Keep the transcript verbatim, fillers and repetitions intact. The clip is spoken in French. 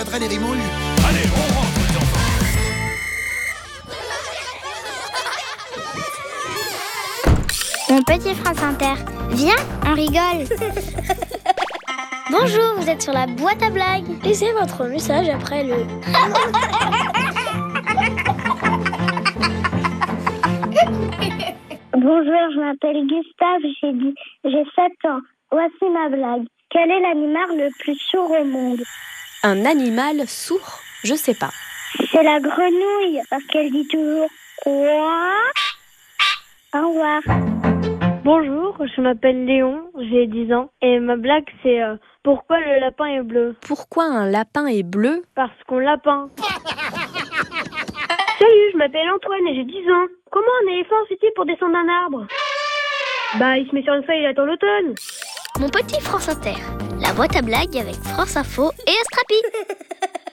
voudrais les rimoules. Allez, on rentre les enfants. Mon petit France Inter, viens, on rigole. Bonjour, vous êtes sur la boîte à blagues. Laissez votre message après le... Bonjour, je m'appelle Gustave, j'ai dit, j'ai sept ans. Voici ma blague. Quel est l'animal le plus sourd au monde? Un animal sourd? Je sais pas. C'est la grenouille, parce qu'elle dit toujours quoi? Au revoir. Bonjour, je m'appelle Léon, j'ai dix ans et ma blague c'est euh, pourquoi le lapin est bleu? Pourquoi un lapin est bleu? Parce qu'on l'a peint. Salut, je m'appelle Antoine et j'ai dix ans. Comment un éléphant fait-il pour descendre d'un arbre? Bah, il se met sur une feuille et il attend l'automne. Mon petit France Inter, la boîte à blagues avec France Info et Astrapi.